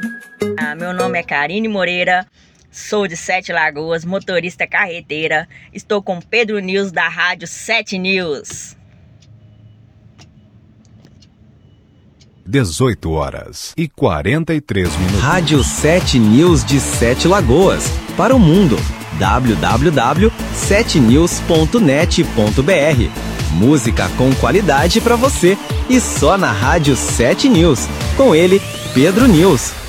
Meu nome é Karine Moreira, sou de Sete Lagoas, motorista carreteira. Estou com Pedro News da Rádio 7 News. 18h43. Rádio 7 News de Sete Lagoas. Para o mundo. www.7news.net.br. Música com qualidade para você. E só na Rádio 7 News. Com ele, Pedro News.